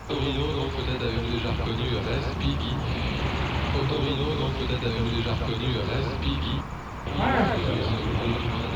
Torino, donc peut-être avez-vous déjà reconnu Respighi. Au Torino, donc peut-être avez-vous déjà reconnu Respighi.